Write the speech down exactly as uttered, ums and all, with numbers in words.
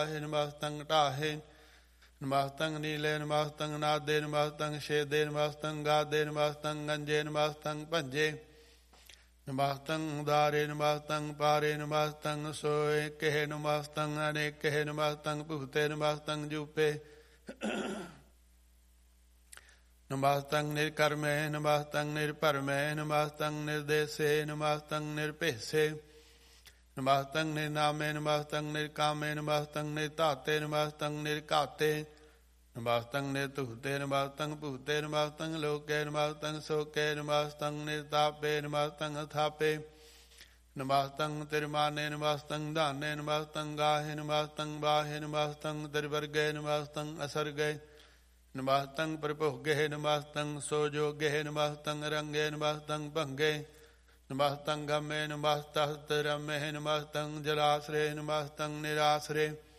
ਨਮਸਤੰ ਢਾਹੇ ਨਮਸਤੰ ਨੀਲੇ ਨਮਸਤੰ ਨਾਦੇ ਨਮਸਤੰ ਛੇਦੇ ਨਮਸਤੰ ਗਾਦੇ ਨਮਸਤੰ ਗੰਜੇ ਨਮਸਤੰ ਭੰਜੇ ਨਮਸਤੰ ਉਦਾਰੇ ਨਮਸਤੰ ਪਾਰੇ ਨਮਸਤੰ ਸੋਏ ਕਹਿ ਨਮਸਤੰ ਅਨੇਕੇ ਨਮਸਤੰ ਭੂਤੇ ਨਮਸਤੰ ਜੂਪੇ ਨਮਸਤੰ ਨਿਰਕਰਮੇ ਨਮਸਤੰ ਨਿਰਭਰਮੇ ਨਮਸਤੰ ਨਿਰਦੇਸੇ ਨਮਸਤੰ ਨਿਰਭੇਸੇ ਨਮਸਤੰ ਨਿਰਨਾਮੇ ਨਮਸਤੰ ਨਿਰਕਾਮੇ ਨਮਸਤੰ ਨਿਰਧਾਤੇ ਨਮਸਤੰ ਨਿਰਘਾਤੇ ਨਮਸਤੰ ਨਿਰਧੂਤੇ ਨਮਸਤੰ ਭੂਤੇ ਨਮਸਤੰ ਲੋਕੇ ਨਮਸਤੰ ਸੋਕੇ ਨਮਸਤੰ ਨਿਰਤਾਪੇ ਨਮਸਤੰ ਅਥਾਪੇ ਨਮਸਤੰ ਤਿਰਮਾਨੇ ਨਮਸਤੰ ਧਾਨੇ ਨਮਸਤੰ ਗਾਹੇ ਨਮਸਤੰ ਬਾਹੇ ਨਮਸਤੰ ਤਿਰਵਰਗੇ ਨਮਸਤੰ ਅਸਰਗੇ ਨਮਸਤੰ ਪ੍ਰਭੋਗੇ ਨਮਸਤੰ ਸੋਜੋਗੇ ਨਮਸਤੰ ਰੰਗੇ ਨਮਸਤੰ ਭੰਗੇ ਨਮਸਤੰ ਗਮੇ ਨਮਸਤਸਤਰਮੇ ਨਮਸਤੰ ਜਲਾਸਰੇ ਨਮਸਤੰ ਨਿਰਾਸਰੇ